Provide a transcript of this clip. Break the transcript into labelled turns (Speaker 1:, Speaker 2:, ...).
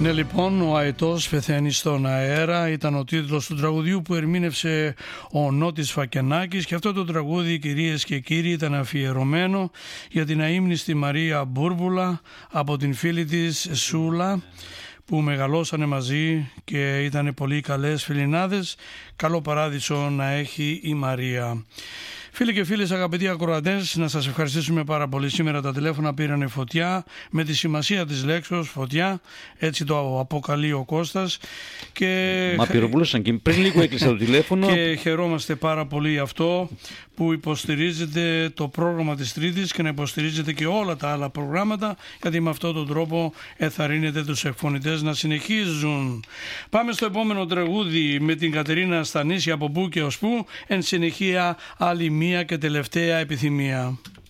Speaker 1: Ναι, λοιπόν, ο αετός πεθαίνει στον αέρα ήταν ο τίτλος του τραγουδιού που ερμήνευσε ο Νότης Φακενάκης, και αυτό το τραγούδι, κυρίες και κύριοι, ήταν αφιερωμένο για την αείμνηστη Μαρία Μπούρβουλα από την φίλη της Σούλα, που μεγαλώσανε μαζί και ήταν πολύ καλές φιλινάδες. Καλό παράδεισο να έχει η Μαρία. Φίλοι και φίλες, αγαπητοί ακροατές, να σας ευχαριστήσουμε πάρα πολύ. Σήμερα τα τηλέφωνα πήρανε φωτιά, με τη σημασία της λέξεως φωτιά, έτσι το αποκαλεί ο Κώστας.
Speaker 2: Μα πυροβούλωσαν και πριν λίγο έκλεισα το τηλέφωνο.
Speaker 1: Και χαιρόμαστε πάρα πολύ αυτό που υποστηρίζετε το πρόγραμμα της Τρίτης και να υποστηρίζετε και όλα τα άλλα προγράμματα, γιατί με αυτόν τον τρόπο εθαρρύνετε τους εκφωνητές να συνεχίζουν. Πάμε στο επόμενο τραγούδι με την Κατερίνα Στανίση, από πού και ως πού, εν συνεχεία άλλη μία και τελευταία επιθυμία.